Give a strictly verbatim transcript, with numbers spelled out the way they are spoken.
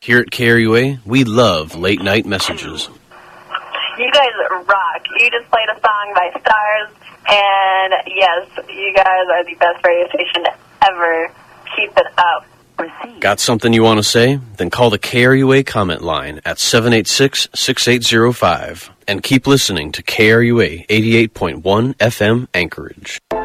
Here at K R U A, we love late-night messages. You guys rock. You just played a song by Stars, and yes, you guys are the best radio station ever. Keep it up. Got something you want to say? Then call the K R U A comment line at seven eight six, six eight zero five and keep listening to K R U A eighty-eight point one F M Anchorage.